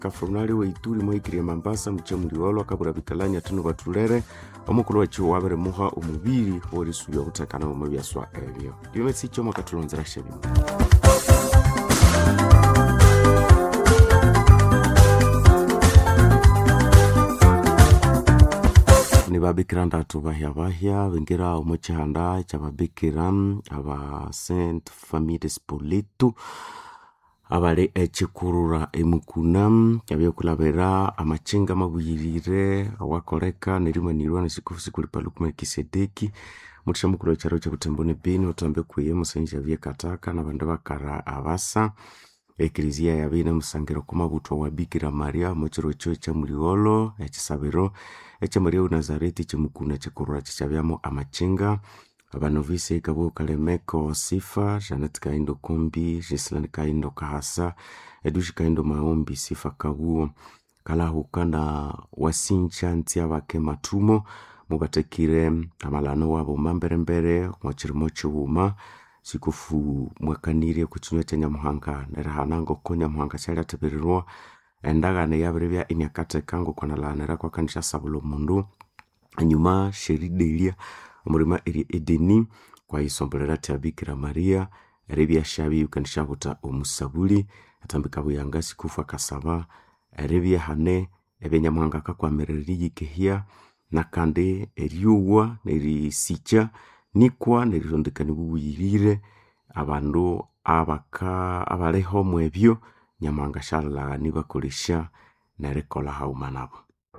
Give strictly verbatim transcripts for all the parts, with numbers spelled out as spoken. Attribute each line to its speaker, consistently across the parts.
Speaker 1: Kafurnali wa Ituri mwaikiri Mambasa mchemuliolo kabura bikalanya atunu batulere omukulu wachiwo wabere muha umubiri wori suyo gutakana mu byaswa ebyo yometse cyo makatulonzera shebi ni babikira ndatu bahya bahya bengera umuchanda cyababikira aba Saint Famille Spoleto abale echikurura emukuna yabyo kulabera amachenga mabuyirire awakoreka nerimo nirwana sikufusi kuli paluku Melkisedeki mutisha mukuru cyaro cya Butembone Beni utambe kuye musenje yavye kataka na banda bakara abasa eklezia yabina musangero kuma butwa wa Bikira Maria muchiro cyo cya muriolo ekisabero echa Maria Nazareti chimukuna chikurura chichabyamo amachenga abanovise kabo kalemeko sifa Janet Kaindo Kombi Jeslan Kaindo Kahasa Edushi Kaindo Maombi sifa kabuo kala hukana wasincha ntia wake matumo mubatekire amalano wabo mamberembere mwachirimo chubuma sikufu mwakanire kuchinywa cha Nyamuhanga nerahanango ko Nyamuhanga cyari atabirirwa endagane yabrevya inyakate kango kwana lanera kwa kanisha sabulo mundu nyuma sheridelia umurima iri edeni kwa isombolera tia Bikira Maria erebya shabi ukanisha buta omusabuli atambika buyanga sikufu akasaba erebya hane ebenyamuhanga kakwamereri yikehia nakande eriuwa neri sicha nikwa nerirondekani bubuyirire abandu abaka abaleho mwebyo Nyamuhanga shala nibakoresha narekola haumanabo.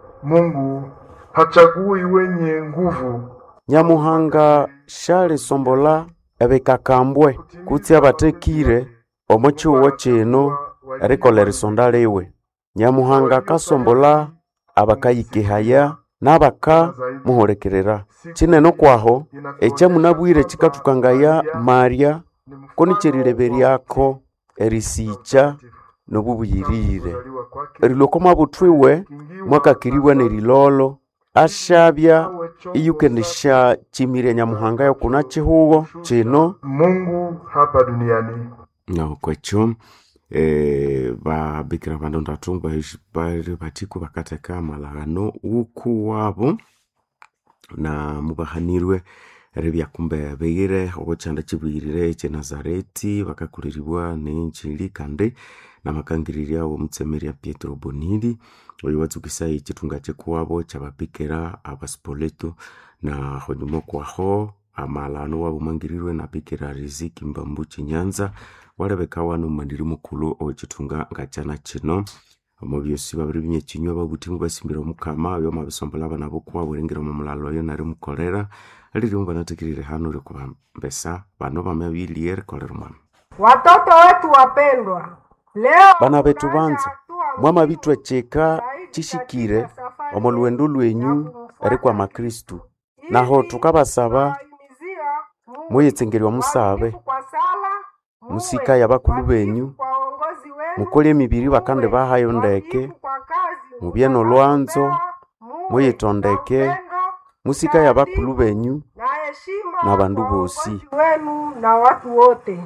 Speaker 2: Mungu hachagui wenye nguvu.
Speaker 1: Nyamuhanga shale sombola ebekakambwe kuti abatekire omocho wacheno rekolera sondalewe. Nyamuhanga kasombola abakayikehaya nabaka muhorekerera kineno kwaho echa munabwire chikatukangaya Maria konicherire yako erisicha nobubuyirire erilokoma butwiwe mwaka kiriwa nerilolo ashabya iyukenisha chimire Nyamuhanga yo kuna chihugo chino
Speaker 2: Mungu hapa duniani
Speaker 1: no kwecho eh ba Bikira bandonda tumba bari batiku bakateka malagano uku wabo na mubahanirwe rebya kumbe begire obochanda chibuyirire che Nazareti bakakurirwa n'injili kandi namakangiriria wo mutsemeria Pietro Bonidi oyo watsukisaye chitunga chekuwabo cyabapikira aba Spoleto na hodimo kwaho amalano wabo mangirirwe na Bikira Riziki Mbambu Chinyanza walebekawa no mandiri mukulu ochitunga ngachana chino omubyosi babiri binyekinywa babutimu basimbira omukama yo mabisombola bana bokwa burengera mu mulalo yo nari mukorera ali rimba natikirire hano rekuba mbesa bano bamabili yer kolera mwana.
Speaker 3: Watoto wetu wapendwa, leo
Speaker 1: bana betu banza mwama bitwe cheka chishikire omolwendo lwenyu rekwa makristu naho tukabasaba moyetsengerwa musabe musika yabakulu benyu mukole emibiri bakande bahayo ndeke mubyeno lwanzo moyetondeke musika yabakulu benyu na bandu bosi
Speaker 3: wenu na watu wote.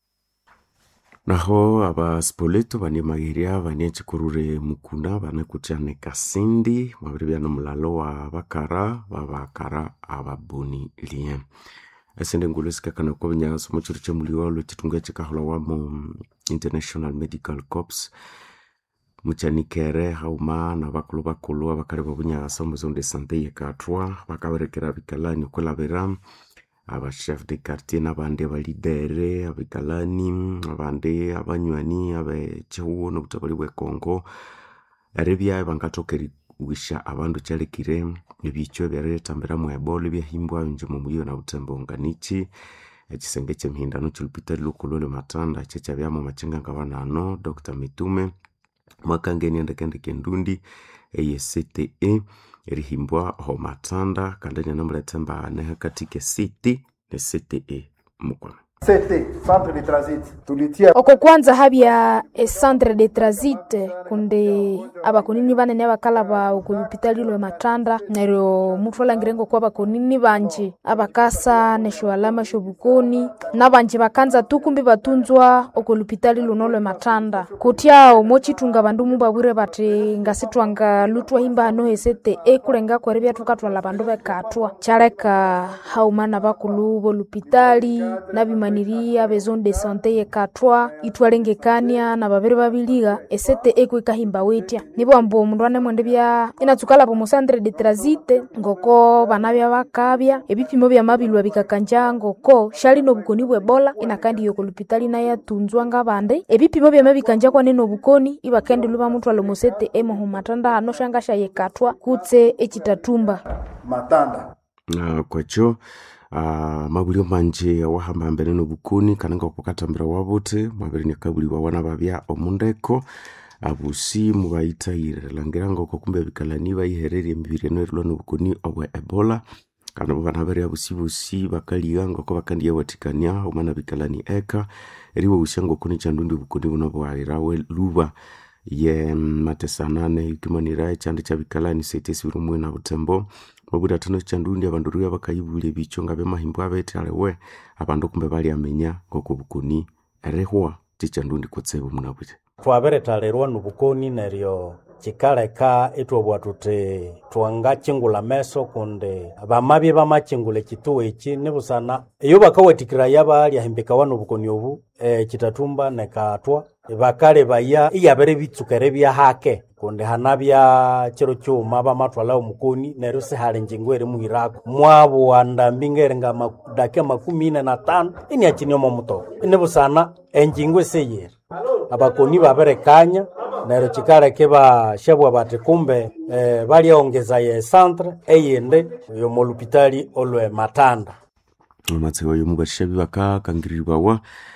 Speaker 1: Naho aba Spoleto banemagiria banyechikurure mukuna banakutane kasindi mabiri no mulalo wa bakara babakara ababuni lien asende ngulesika kana ko binyaso mu chiruche muliwalo chitunga chikahola wa mu International Medical Corps muchanikere hauma na bakulu bakulu abakare babunyaso mu zone de santé yakatwa bakaberekera bikalani kolabera aba chef de quartier nabande balidere abikalani abande abanywani abe chiwo no butabali bwe Kongo arebya bangatokeri ugisha abandu chalekire nibicho byaretambira mu Ebola byahimbwa nje mu muyo na Butembo nichi ekisenge kyemhindano chulipita lukulole matanda checha byamo machenga ngabanano Doctor Mitume mwakangeni ndekende kendundi E C T E erihimbwa ho matanda kandanya namula temba ne hakatike city ne C T E mukwa
Speaker 4: C'était centre de transit tulitia
Speaker 5: oko kwanza habya e centre de transit kunde abakonini banene abakala ba okulupitali lwe matanda nero muthu langirengo kwa bakonini banje abakasa nesho alama shobukoni nabanje bakanza tukumbi batunzwa okulupitali luno lwe matanda kutyao mochitunga bandu mubabwire bati ngasitwanga lutwa himba hano hesete ekulenga kwa rebya tukatwala bandu bekatwa chareka haumana bakulu bolupitali nabimaniria bezon de santé yekatwa itwalengekania na babere babiliga esete ekwekahimba wetya nibo ambo mundu ane mwende bya inatsukala po centre de transit ngoko banabya bakabya ebipimo bya mabilwa bikakanja ngoko shali no bukoni bwe bola inakandi yokulupitali na yatunzwa ngabande ebipimo bya mabikanja kwa neno bukoni ibakandi luba muthu alomosete emo matanda ano shangasha yekatwa kutse ekitatumba
Speaker 4: matanda
Speaker 1: uh, kwacho Uh, mabulio manje wahamba mbere no bukuni kananga okukatambira wabote mwabere ne kabuli wawana babya omundeko abusi mubayitayire langiranga okumbe bikalani bayiherere mbiri no rilo no bukuni obwe Ebola kana bana bari abusi busi bakaliyanga ko bakandiye watikania umana bikalani eka riwo ushango kuni chandundi bukuni buno bwalirawe luba ye matesanane ikimanira chande cha bikalani setesi birumwe na butembo Mabuda tano chandundi abanduruya bakayibule bichonga be mahimbo abetalewe abandu kumbe bali amenya ngoko bukuni erehwa tichandundi kotsebo munabute
Speaker 6: twaberetalirwa nubukoni neryo chikaleka etwobwa tute twanga chingula meso kunde bamabye bamachingule kituwe iki nibusana iyo bakawetikira yabali ahimbika wano bukoni obu e, kitatumba nekatwa bakale baya iyabere bitsukere bya hake kunde hanabya chero cyuma bamatwala omukoni neryo se hali njingwere muhirako mwabo wandambingere nga makudake makumi na tano ini achinyomo muto nibusana enjingwe seyere abakoni baberekanya nero chikareke ba shabwa bate kumbe eh, bali ongeza ye centre eyende yo molupitali olwe matanda
Speaker 1: matsewa yo mubashabi baka kangirirwa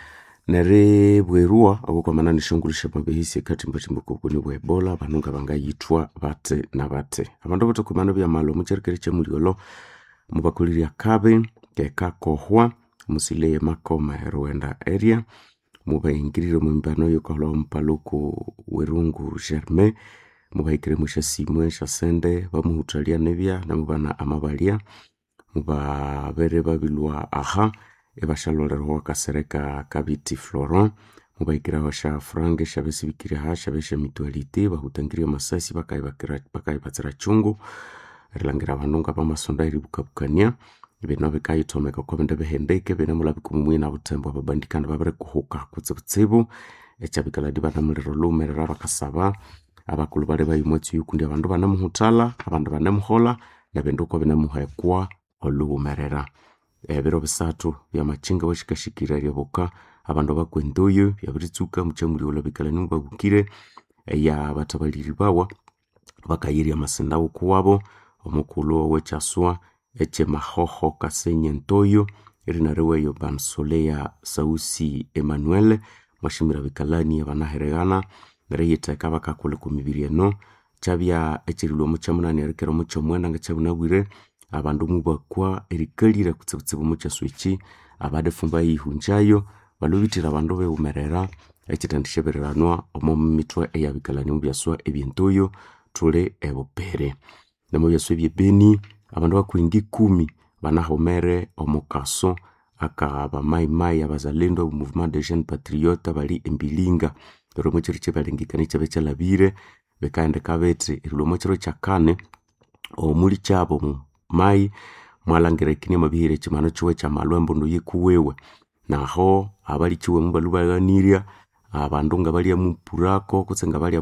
Speaker 1: nere bwerua aboko manani shongulisha mabehisi kati mbatimbo kubuni bwe Ebola banunga bangayitwa bate na bate abandu boto kumano bya malo mucherekere chemuliolo mubakulira kabe keka kohwa musile makoma Rwanda area mubaingiriro mumbano yo kala mpaluko werungu Germain mubaikire musha simwe sha sende bamuhutalia nebya na mubana amabalia mubabere babilwa aha ebashalolero wakasereka kabiti Florent mubaikira washa frange shabesibikira ha shabesha mutualite bahutangiria masasi bakaibakira bakaibatsira chungu erlangira banunga bamasonda iribukabukania ibino bikayitomeka ko bende behendeke bene mulabikumwe na butembo babandikana babere kuhuka kutsibutsibu echabikala dibana mulero lumerera bakasaba abakulu bale bayimotsi yukundi abandu banamuhutala abandu banamuhola nabenduko benamuhekwa olumerera ebero bisatu bya machinga washikashikira ryaboka abandu bakwendoyo yabiritsuka muchamuri olabikala numba bukire ya batabaliri bawa bakayiri amasenda ukuwabo omukulu wechaswa eche mahoho kasenye ntoyo irinareweyo bansolea sausi Emmanuel mwashimira bikalani abanaheregana nereyiteka bakakule ku mibiri eno chabya echirilo muchamunani arekero mucho mwenda ngachabunabwire abandu mubakwa erikalira kutsibutsibu mucha swichi abade fumba yihunjayo balubitira abandu be umerera echitandishe bereranwa omo mitwe eyabikalani mubyaswa ebintoyo tule ebopere namo byaswa byebeni abandu bakwingi kumi banahomere omukaso akaba mai mai abazalendo movement de jeunes patriotes bali embilinga ero muchiriche balengikani chabe chalabire bekaende kabetse ero muchiro chakane omuli chabo mu mai mwalangire kini mabihire chimano chiwe cha malwembo ndo yikuwewe naho abali chiwe mubalubaganiria abandunga bali ya mupurako kutsenga bali ya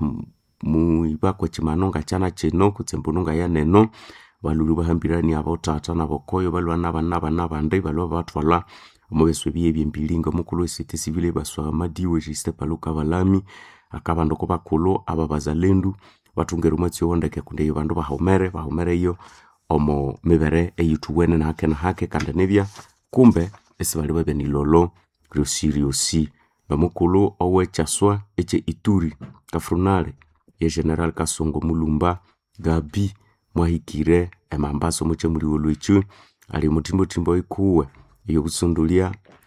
Speaker 1: mu ibako chimano ngachana cheno kutsembununga ya neno balulu bahambirani abotata nabokoyo balwana bana bana bande balwa batwala omubeswe biye byembilinga mukulu esite civile baswa madiwe jiste paluka balami akabando ko bakolo ababazalendu batungera umwatsi wondeke kunde bandu bahomere bahomere yo omo mebere eyituwene na hake na hake kande nebya kumbe esibali babe ni lolo grosiriosi bamukulu owechaswa eche Ituri kafrunale ye general Kasongo Mulumba Gabi mwahikire emambaso muche muri olwechu ali mutimbo timbo ikuwe iyo kusundulia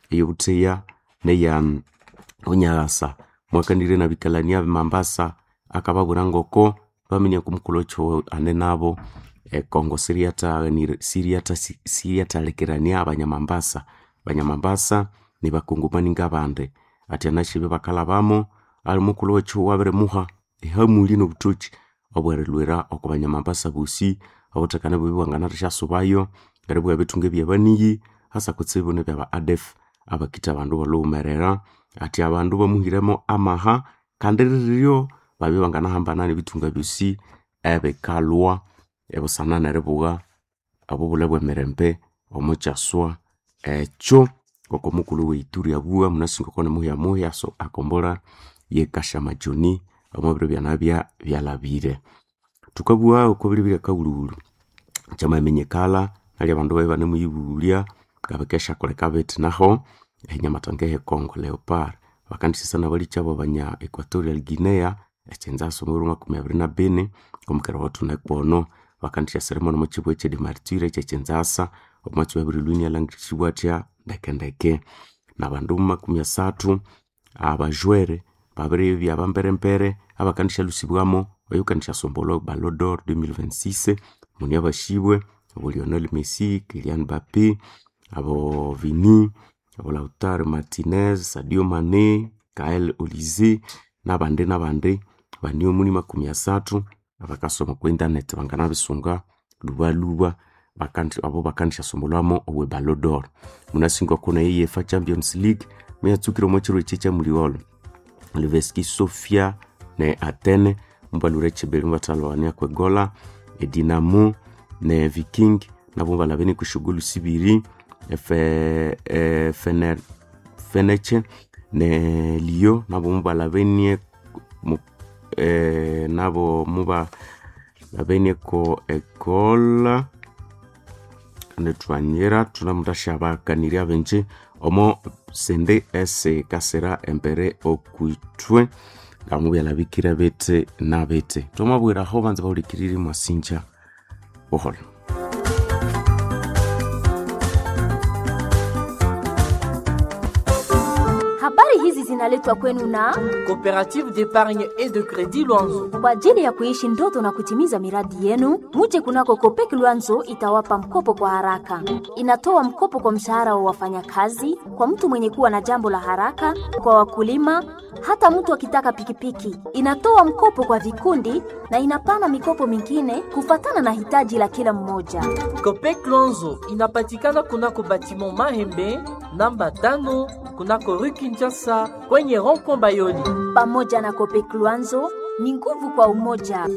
Speaker 1: eyuteya neya onyagasa mwakanire na bikalania Mambasa akababura ngoko bamenya kumkulocho ane nabo e Kongo Siriata ni Siriata Siriata lekerania abanyamambasa banyamambasa ni bakungumani ngabande ati anashibe bakalabamo alimukulocho wabere muha ehamuli no butuchi obwerelwera okubanyamambasa busi abotakana bibi wangana rishasubayo garibu yabitunge byabaniyi hasa kutsibone byaba A D F abakita abandu balomerera ati abandu bamuhiremo amaha kandiriryo babi wangana hambana bitunga byusi ebe kalwa ebo sanana rebuga abo bulabwe merempe omochaswa echo koko mukulu weituri abua munasingo kone muhya muhya so akombora ye kasha majoni amobere byanabya byalabire tukabua okobiri bya kabululu chama menyekala ali abandu babe ne muyibulia kabekesha koleka bet naho enyamatangehe Kongo Leopard bakandisi sana bali chabo banya Equatorial Guinea echenza somuru makumi abiri na bine komukera watu na kwono bakandisha seremoni mu kibo cye de martyre cyecenzasa omwatsi wabiri lunya langishibwatia ndekendeke nabandu makumi asatu abajwere babiri bya bamberempere abakandisha lusibwamo bayukandisha sombolo Ballon d'Or deux mille vingt-six munya bashibwe abo Lionel Messi, Kylian Mbappé, abo Vini, abo Lautaro Martinez, Sadio Mane, Kael Olise nabande nabande baniyo muni makumi asatu abakasoma ku internet bangana bisunga luba luba bakanti abo bakandisha sombolamo owe Ballon d'Or munasingo kuna UEFA Champions League meyatsukiro mo chiro chicha muliolo Levski Sofia ne Athene mbalure chebeli mbatalwania kwe gola e Dinamo ne Viking nabo balabeni kushugulu sibiri efe e, fener feneche ne Lyon nabo mbalabeni e, nabo muba labeni ko ekola ne twanyera tunamudashaba kaniria benje omo sende ese kasera empere okuitwe kamubi alabikira bete na bete tomabwera ho banza baulikiriri mwasinja bohol.
Speaker 7: Habari hizi zinaletwa kwenu na
Speaker 8: Coopérative d'épargne et de crédit Luanzo.
Speaker 7: Kwa ajili ya kuishi ndoto na kutimiza miradi yenu, muje kunako Copec Luanzo itawapa mkopo kwa haraka. Inatoa mkopo kwa mshahara wa wafanyakazi, kwa mtu mwenye kuwa na jambo la haraka, kwa wakulima, hata mtu akitaka pikipiki. Inatoa mkopo kwa vikundi na inapana mikopo mingine kufatana na hitaji la kila mmoja.
Speaker 8: Copec Luanzo inapatikana kunako batiment Mahembe namba tano kunako Rue Kinshasa kwenye rond-point Bayoli.
Speaker 7: Pamoja na Copec Luanzo ni nguvu kwa umoja.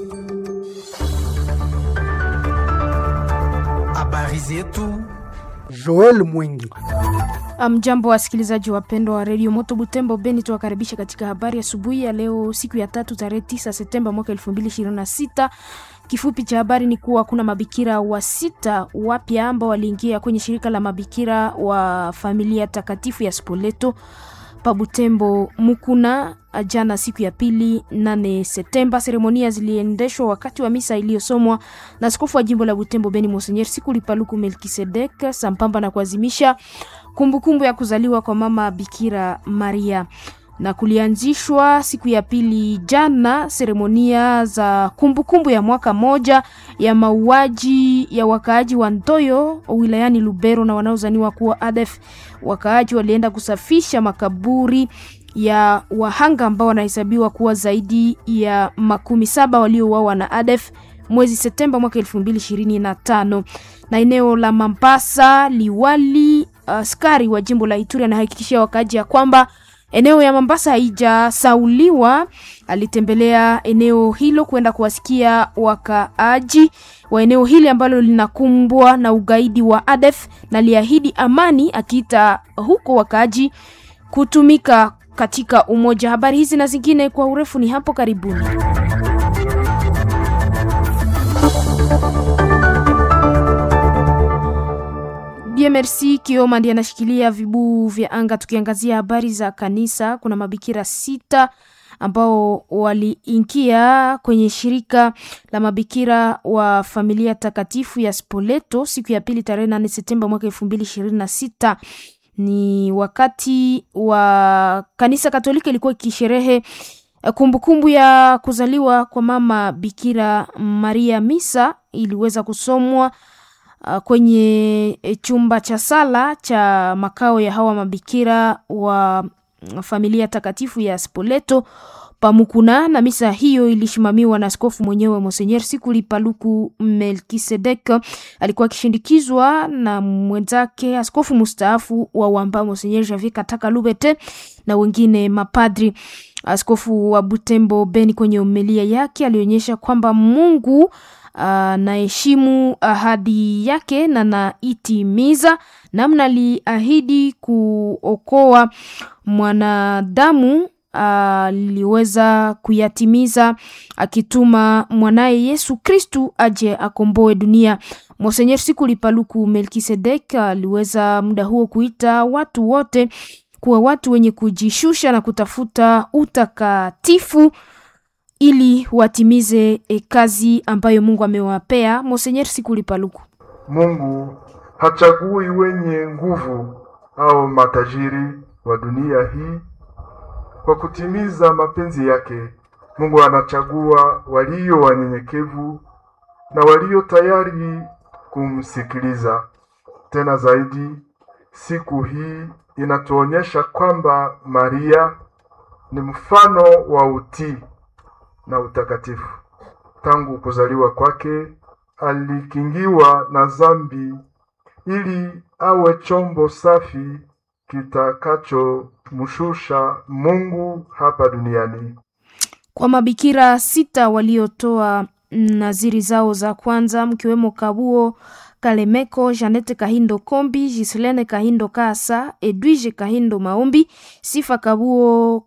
Speaker 9: Habari zetu
Speaker 10: Joel Mwingi.
Speaker 5: Mjambo wasikilizaji wapendwa wa Radio Moto Butembo Beni, tuwakaribisha katika habari asubuhi ya leo siku ya tatu tarehe tisa Septemba mwaka elfu mbili ishirini na sita. Kifupi cha habari ni kuwa kuna mabikira wa sita wapya ambao waliingia kwenye shirika la mabikira wa familia takatifu ya Spoleto pa Butembo Mukuna jana siku ya pili nane Septemba. Seremonia ziliendeshwa wakati wa misa iliyosomwa na askofu wa jimbo la Butembo Beni Monseigneur Sikulipaluku Melkisedek sambamba na kuadhimisha kumbukumbu ya kuzaliwa kwa mama Bikira Maria. Na kulianzishwa siku ya pili jana seremonia za kumbukumbu ya mwaka moja ya mauaji ya wakaaji wa Ntoyo wilayani Lubero na wanaozaniwa kuwa A D F. Wakaaji walienda kusafisha makaburi ya wahanga ambao wanahesabiwa kuwa zaidi ya makumi saba waliouawa na A D F mwezi Septemba mwaka elfu mbili ishirini na tano. Na eneo la Mambasa, liwali askari uh, wa jimbo la Ituri anahakikishia wakaaji ya kwamba eneo ya Mambasa haijasauliwa. Alitembelea eneo hilo kwenda kuwasikia wakaaji wa eneo hili ambalo linakumbwa na ugaidi wa A D F na liahidi amani, akiita huko wakaaji kutumika katika umoja. Habari hizi na zingine kwa urefu ni hapo karibuni. Bien merci Kioma ndiye anashikilia vibu vya anga. Tukiangazia habari za kanisa, kuna mabikira sita ambao waliingia kwenye shirika la mabikira wa familia takatifu ya Spoleto siku ya pili tarehe nane Septemba mwaka elfu mbili ishirini na sita. Ni wakati wa kanisa Katoliki ilikuwa ikisherehe kumbukumbu ya kuzaliwa kwa mama Bikira Maria. Misa iliweza kusomwa uh, kwenye chumba cha sala cha makao ya hawa mabikira wa familia takatifu ya Spoleto Pamukuna, na misa hiyo ilishimamiwa na askofu mwenyewe Monseigneur Sikuli Paluku Melkisedek. Alikuwa akishindikizwa na mwenzake askofu mustaafu wa Wamba Monseigneur Javier Kataka Lubete na wengine mapadri. Askofu wa Butembo Beni kwenye homilia yake alionyesha kwamba Mungu anaheshimu ahadi yake na naitimiza, namna aliahidi kuokoa mwanadamu aliweza kuyatimiza akituma mwanaye Yesu Kristu aje akomboe dunia. Monseigneur Sikuli Paluku Melkisedek aliweza muda huo kuita watu wote kuwa watu wenye kujishusha na kutafuta utakatifu ili watimize e kazi ambayo Mungu amewapea. Monseigneur Sikuli Paluku:
Speaker 2: Mungu hachagui wenye nguvu au matajiri wa dunia hii kwa kutimiza mapenzi yake. Mungu anachagua walio wanyenyekevu na walio tayari kumsikiliza. Tena zaidi, siku hii inatuonyesha kwamba Maria ni mfano wa utii na utakatifu. Tangu kuzaliwa kwake alikingiwa na dhambi ili awe chombo safi kitakacho mshusha Mungu hapa duniani.
Speaker 5: Kwa mabikira sita waliotoa naziri zao za kwanza, mkiwemo Kabuo Kalemeko, Janete Kahindo Kombi, Gislene Kahindo Kasa, Edwige Kahindo Maombi, Sifa Kabuo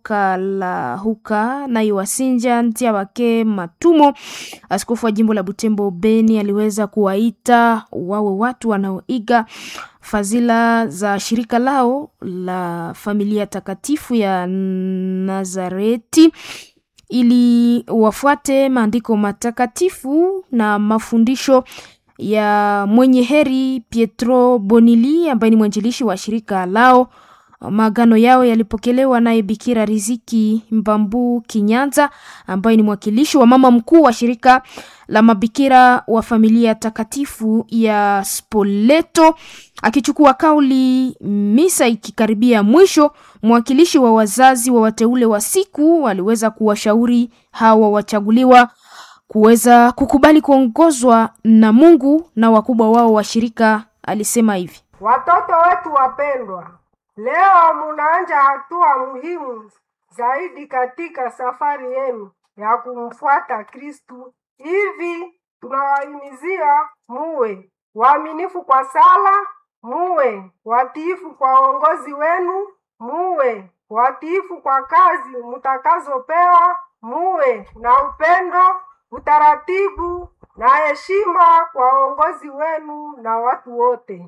Speaker 5: Kalahuka na Iwasinja Ntiabake Matumo, askofu wa jimbo la Butembo Beni aliweza kuwaita wawe watu wanaoiga fadhila za shirika lao la familia takatifu ya Nazareti ili wafuate maandiko matakatifu na mafundisho ya mwenye heri Pietro Bonili ambaye ni mwanjilishi wa shirika lao. Maagano yao yalipokelewa naye Bikira Riziki Mbambu Kinyanza ambaye ni mwakilishi wa mama mkuu wa shirika la mabikira wa familia takatifu ya Spoleto. Akichukua kauli misa ikikaribia mwisho, mwakilishi wa wazazi wa wateule wa siku waliweza kuwashauri hawa wachaguliwa kuweza kukubali kuongozwa na Mungu na wakubwa wao wa shirika. Alisema hivi:
Speaker 3: watoto wetu wapendwa, leo munaanza hatua muhimu zaidi katika safari yenu ya kumfuata Kristu. Hivi tunawahimizia muwe waaminifu kwa sala, muwe watiifu kwa uongozi wenu, muwe watiifu kwa kazi mtakazopewa, muwe na upendo, utaratibu na heshima kwa uongozi wenu na watu wote.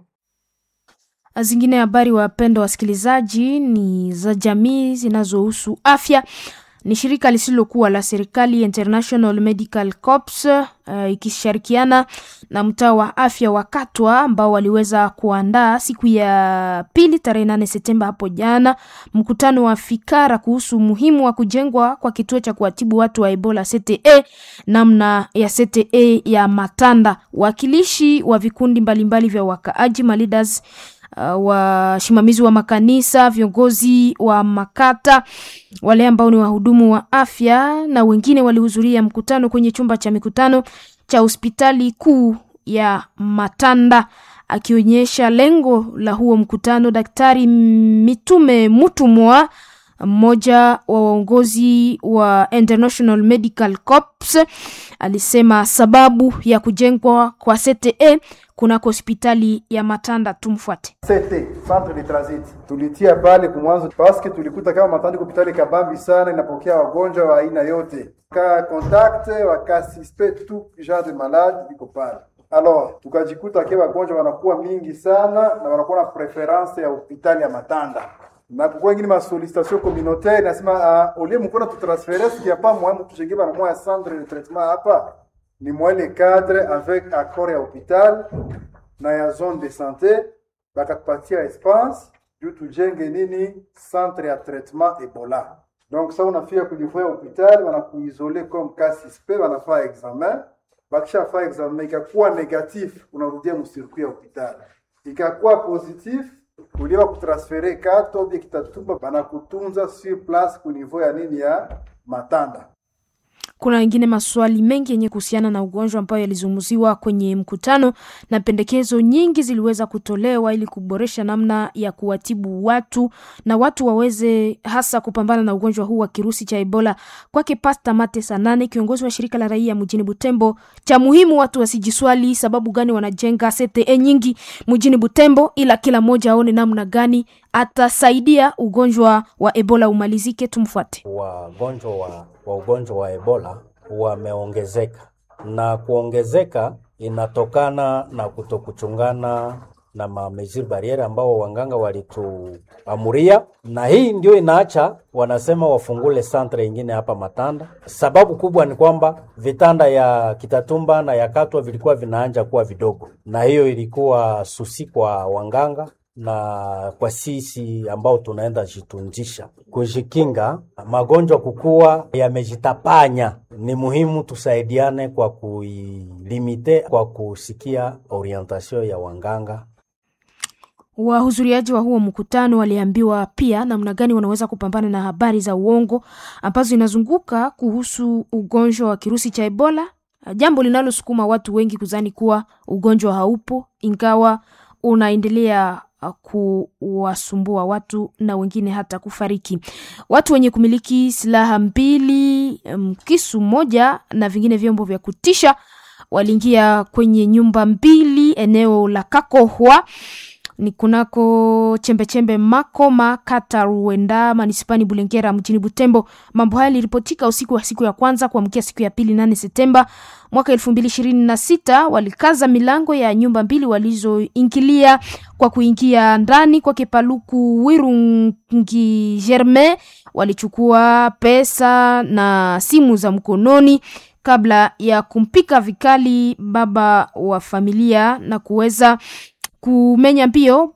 Speaker 5: Zingine habari wapendwa wasikilizaji ni za jamii zinazohusu afya. Ni shirika lisilokuwa la serikali International Medical Corps uh, ikishirikiana na mtaa wa afya wa Katwa ambao waliweza kuandaa siku ya pili tarehe nane Septemba hapo jana mkutano wa fikara kuhusu muhimu wa kujengwa kwa kituo cha kuatibu watu wa Ebola C T E, namna ya C T E ya Matanda. Wakilishi wa vikundi mbalimbali vya wakaaji, leaders Uh, washimamizi wa makanisa, viongozi wa makata, wale ambao ni wahudumu wa afya na wengine walihudhuria mkutano kwenye chumba cha mikutano cha hospitali kuu ya Matanda. Akionyesha lengo la huo mkutano, Daktari Mitume Mutumwa, mmoja wa waongozi wa International Medical Corps, alisema sababu ya kujengwa kwa C T E kuna hospitali ya Matanda. Tumfuate.
Speaker 4: C T, Centre de Transit, tulitia pale kumwanzo paske tulikuta kama Matanda hospitali kabambi sana, inapokea wagonjwa wa aina yote, ka contact waka suspect tout genre de malade iko pale. Alors tukajikuta kwa wagonjwa wanakuwa mingi sana na wanakuwa na preference ya hospitali ya Matanda. Na kwa wengine ma sollicitation communautaire nasema uh, ole mkona tu transférer ce qui a pas moyen mtujenge bana moya centre de traitement hapa ni moyen cadre avec accord ya hôpital na ya zone de santé bakatupatia espace juu tujenge nini centre ya traitement Ebola. Donc ça unafika kunivoa hospitali wanakuisole comme cas suspect, wanafanya examen, bakisha fanya examen ikakuwa negatif unarudia msirkuit ya hospitali, ikakuwa positif uliwa kutransfere kato bia kitatuba banakutunza sur place kunivoa ya nini ya Matanda.
Speaker 5: Kuna wengine maswali mengi yenye kuhusiana na ugonjwa ambayo yalizungumziwa kwenye mkutano, na pendekezo nyingi ziliweza kutolewa ili kuboresha namna ya kuwatibu watu na watu waweze hasa kupambana na ugonjwa huu wa kirusi cha Ebola. Kwake Pastor Mate Sanane, kiongozi wa shirika la raia mjini Butembo, cha muhimu watu wasijiswali sababu gani wanajenga C T E nyingi mjini Butembo, ila kila mmoja aone namna gani atasaidia ugonjwa wa Ebola umalizike. Tumfuate.
Speaker 6: Wagonjwa wa, wa ugonjwa wa Ebola wameongezeka, na kuongezeka inatokana na kutokuchungana na mamezir barriere ambao wanganga walituamuria, na hii ndio inaacha wanasema wafungule centre nyingine hapa Matanda. Sababu kubwa ni kwamba vitanda ya Kitatumba na ya Katwa vilikuwa vinaanja kuwa vidogo, na hiyo ilikuwa susi kwa wanganga na kwa sisi ambao tunaenda jitunjisha kujikinga magonjwa kukua yamejitapanya. Ni muhimu tusaidiane kwa kuilimite, kwa kusikia orientation ya wanganga.
Speaker 5: Wahudhuriaji wa huo mkutano waliambiwa pia namna gani wanaweza kupambana na habari za uongo ambazo inazunguka kuhusu ugonjwa wa kirusi cha Ebola, jambo linalosukuma watu wengi kuzani kuwa ugonjwa haupo ingawa unaendelea kuwasumbua watu na wengine hata kufariki. Watu wenye kumiliki silaha mbili, kisu moja na vingine vyombo vya kutisha waliingia kwenye nyumba mbili eneo la Kakohwa ni kunako chembe chembe Makoma kata Ruenda manisipani Bulengera mjini Butembo. Mambo haya yaliripotika usiku wa siku ya kwanza kuamkia siku ya pili nane Septemba mwaka elfu mbili ishirini na sita. Walikaza milango ya nyumba mbili walizoingilia kwa kuingia ndani kwa Kepaluku Wirungi Germain. Walichukua pesa na simu za mkononi kabla ya kumpika vikali baba wa familia na kuweza kumenya mbio.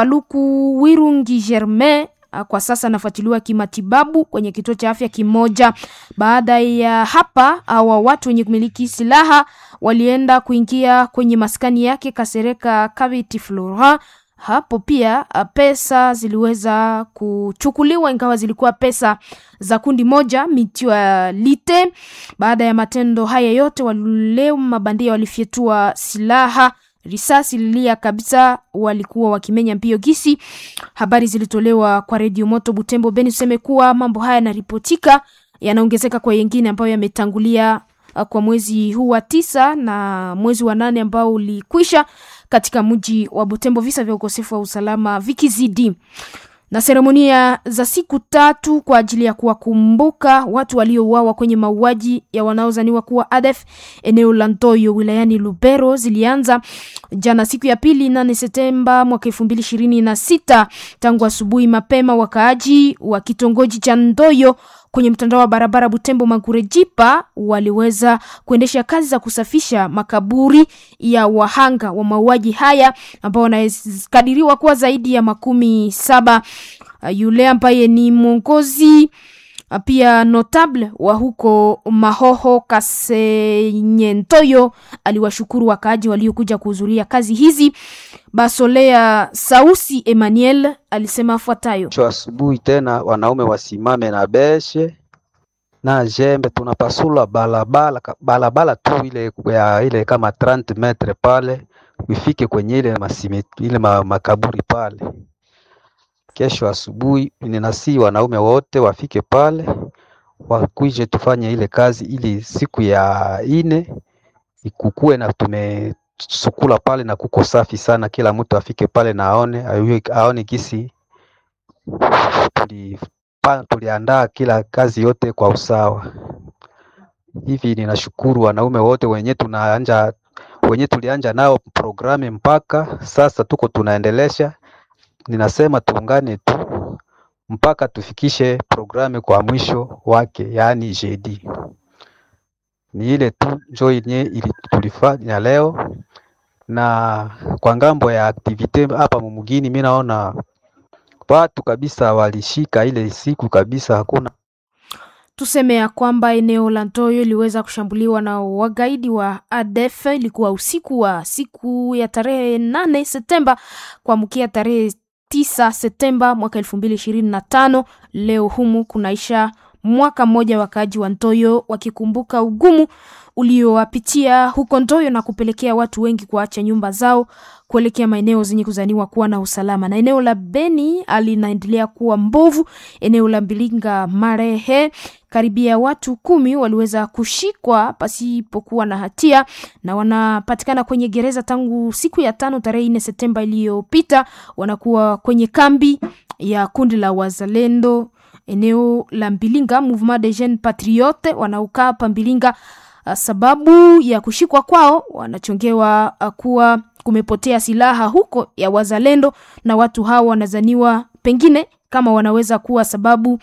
Speaker 5: Paluku Wirungi Germain kwa sasa nafuatiliwa kimatibabu kwenye kituo cha afya kimoja. Baada ya hapa hawa watu wenye kumiliki silaha walienda kuingia kwenye maskani yake Kasereka Kabiti Flora. Hapo pia pesa ziliweza kuchukuliwa ingawa zilikuwa pesa za kundi moja Mutualite. Baada ya matendo haya yote wale mabandia walifyetua silaha, risasi lilia kabisa, walikuwa wakimenya mbio gisi. Habari zilitolewa kwa Radio Moto Butembo Beni useme kuwa mambo haya yanaripotika yanaongezeka kwa yengine ambayo yametangulia kwa mwezi huu wa tisa na mwezi wa nane ambao ulikwisha katika mji wa Butembo, visa vya ukosefu wa usalama vikizidi. Na seremonia za siku tatu kwa ajili ya kuwakumbuka watu waliouawa kwenye mauaji ya wanaozaniwa kuwa A D F eneo la Ntoyo wilayani Lubero zilianza jana siku ya pili nane Septemba mwaka elfu mbili ishirini na sita. Tangu asubuhi mapema wakaaji wa kitongoji cha Ntoyo kwenye mtandao wa barabara Butembo Makurejipa waliweza kuendesha kazi za kusafisha makaburi ya wahanga wa mauaji haya ambao wanakadiriwa kuwa zaidi ya makumi saba. Yule ambaye ni mwongozi pia notable wa huko Mahoho Kasenyentoyo aliwashukuru wakaaji waliokuja kuhudhuria kazi hizi. Basolea Sausi Emmanuel alisema afuatayo:
Speaker 9: asubuhi tena wanaume wasimame na beshe na jembe, tunapasula balabala balabala tu ile ya ile kama thelathini metre pale ifike kwenye ile masimiti ile makaburi pale. Kesho asubuhi ninasi wanaume wote wafike pale wakuje tufanye ile kazi ili siku ya ine ikukue na tumesukula pale na kuko safi sana. Kila mtu afike pale na aone aone kisi tuli tuliandaa kila kazi yote kwa usawa. Hivi ninashukuru wanaume wote wenye tunaanja wenye tulianja nao programu mpaka sasa tuko tunaendelesha. Ninasema tuungane tu mpaka tufikishe programu kwa mwisho wake, yani jeudi. Ni ile tu njoo yenye ili tulifanya leo. Na kwa ngambo ya activity hapa mumugini mimi naona watu kabisa walishika ile siku kabisa, hakuna
Speaker 5: Tuseme ya kwamba eneo la Ntoyo iliweza kushambuliwa na wagaidi wa A D F. Ilikuwa usiku wa siku ya tarehe nane Septemba kuamkia tarehe tisa Septemba mwaka elfu mbili ishirini na tano. Leo humu kunaisha mwaka mmoja wakaaji wa Ntoyo wakikumbuka ugumu uliowapitia huko Ntoyo na kupelekea watu wengi kuacha nyumba zao kuelekea maeneo zenye kuzaniwa kuwa na usalama. Na eneo la Beni alinaendelea kuwa mbovu. Eneo la Mbilinga Marehe karibia watu kumi waliweza kushikwa pasipokuwa na hatia na wanapatikana kwenye gereza tangu siku ya tano tarehe nne Septemba iliyopita. Wanakuwa kwenye kambi ya kundi la Wazalendo eneo la Mbilinga, Mouvement des Jeunes Patriotes wanaokaa hapa Mbilinga. Sababu ya kushikwa kwao wanachongewa kuwa kumepotea silaha huko ya Wazalendo, na watu hao wanazaniwa pengine kama wanaweza kuwa sababu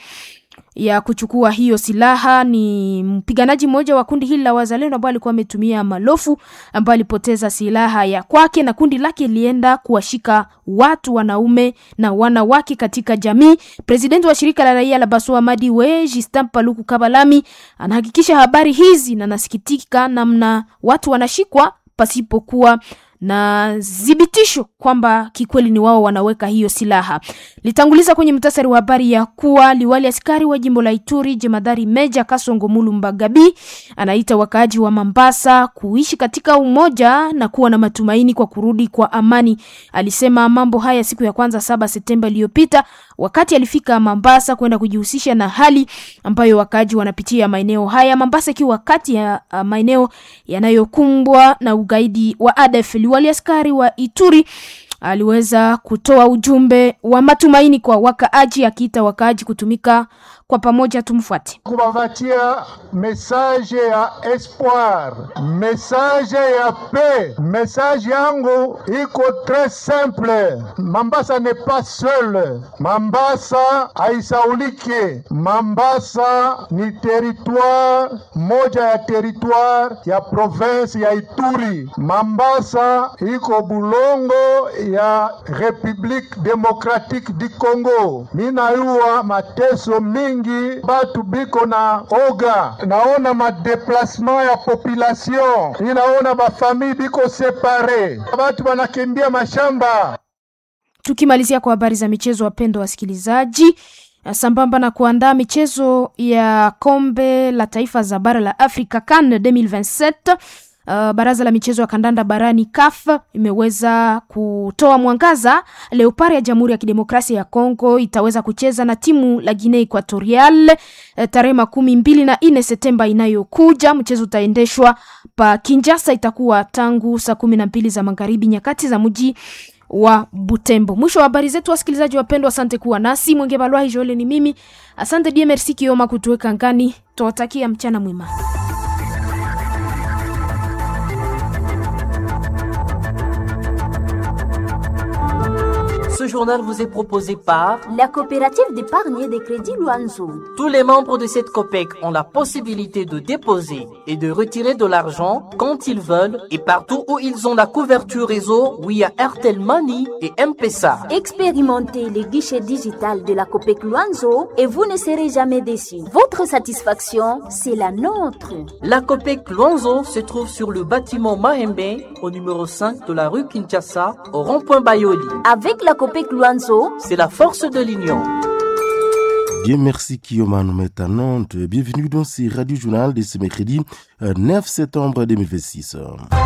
Speaker 5: ya kuchukua hiyo silaha ni mpiganaji mmoja wa kundi hili la Wazalendo ambaye alikuwa ametumia malofu, ambaye alipoteza silaha ya kwake na kundi lake lienda kuwashika watu wanaume na wanawake katika jamii. President wa shirika la raia la Baswa Madi we Justin Paluku Kabalami anahakikisha habari hizi na nasikitika namna watu wanashikwa pasipokuwa na zibitisho kwamba kikweli ni wao wanaweka hiyo silaha. Litanguliza kwenye mtasari wa habari ya kuwa liwali askari wa jimbo la Ituri Jemadari Meja Kasongo Mulumba Gabi anaita wakaaji wa Mambasa kuishi katika umoja na kuwa na matumaini kwa kurudi kwa amani. Alisema mambo haya siku ya kwanza saba Septemba iliyopita wakati alifika Mambasa kwenda kujihusisha na hali ambayo wakaaji wanapitia maeneo haya. Mambasa ikiwa kati ya uh, maeneo yanayokumbwa na ugaidi wa A D F. Liwali askari wa Ituri aliweza kutoa ujumbe wa matumaini kwa wakaaji, akiita wakaaji kutumika kwa pamoja. Tumfuate.
Speaker 11: Kubapatia message ya espoir, message ya paix. Message yangu iko très simple. Mambasa n'est pas seul. Mambasa haisaulike. Mambasa ni territoire moja ya territoire ya province ya Ituri. Mambasa iko bulongo ya République démocratique du Congo. Ninayua mateso mingi, batu biko na oga, naona ma déplacement ya population, ninaona ba famille biko séparé, batu banakimbia mashamba.
Speaker 5: Tukimalizia kwa habari za michezo, wapendwa wasikilizaji, sambamba na kuandaa michezo ya kombe la taifa za bara la Afrika CAN elfu mbili ishirini na saba, Uh, baraza la michezo ya kandanda barani C A F imeweza kutoa mwangaza. Leopard ya Jamhuri ya Kidemokrasia ya Kongo itaweza kucheza na timu la Guinea Equatorial uh, tarehe makumi mbili na nne Septemba inayokuja. Mchezo utaendeshwa pa Kinshasa, itakuwa tangu saa kumi na mbili za magharibi nyakati za mji wa Butembo. Mwisho wa habari zetu wasikilizaji wapendwa, asante kuwa nasi. Mwenge Balwahi Joel ni mimi. Asante die merci Kioma kutuweka ngani. Tuwatakia mchana mwema.
Speaker 8: Ce journal vous est proposé par
Speaker 7: la coopérative d'épargne et de crédit Luanzo.
Speaker 8: Tous les membres de cette COPEC ont la possibilité de déposer et de retirer de l'argent quand ils veulent et partout où ils ont la couverture réseau via Airtel Money et M-Pesa.
Speaker 7: Expérimentez les guichets digital de la COPEC Luanzo et vous ne serez jamais déçus. Votre satisfaction, c'est la nôtre.
Speaker 8: La COPEC Luanzo se trouve sur le bâtiment Mahembe au numéro cinq de la rue Kinshasa au rond-point Bayoli.
Speaker 7: Avec la COPEC Luanzo,
Speaker 8: c'est la force de l'union.
Speaker 1: Bien, merci Kiyomano maintenant. Bienvenue dans ce Radio Journal de ce mercredi neuf septembre deux mille vingt-six.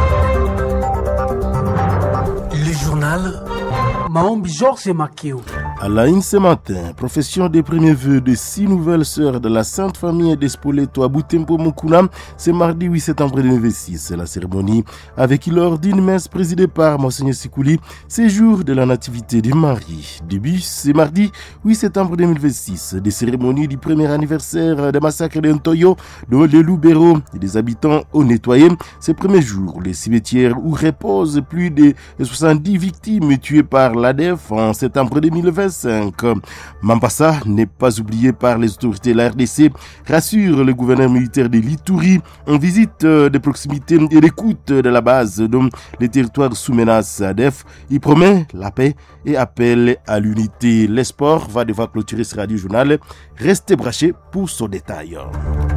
Speaker 10: Le journal Maombi Georges Makeo.
Speaker 1: À la une ce matin, profession des premiers vœux de six nouvelles sœurs de la Sainte Famille d'Espoleto à Butembo Mukuna, c'est mardi huit septembre deux mille vingt-six. La cérémonie avec lors d'une messe présidée par Monseigneur Sikouli, c'est jour de la nativité du Marie. Début, c'est mardi huit septembre deux mille vingt-six, des cérémonies du premier anniversaire des massacres de Ntoyo, de les Loubero et des habitants au nettoyé. Ce premier jour, les cimetières où reposent plus de soixante-dix victimes tuées par l'A D F en septembre deux mille vingt
Speaker 12: cinq. Mambasa n'est pas oublié par les autorités de la R D C, rassure le gouverneur militaire de l'Ituri en visite de proximité et d'écoute de la base dont les territoires sous menace A D F. Il promet la paix et appelle à l'unité. Les sports va devoir clôturer ce radio journal. Restez branchés pour ce détail.